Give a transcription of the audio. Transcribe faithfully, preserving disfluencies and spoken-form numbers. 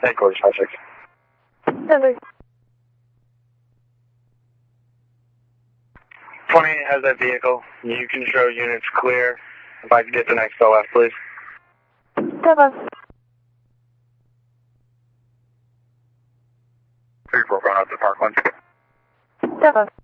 Headquarters five six. Center. twenty-eight has that vehicle. You can show units clear. If I could get the next O F, please. Seven. three four going up to Parkland. Seven.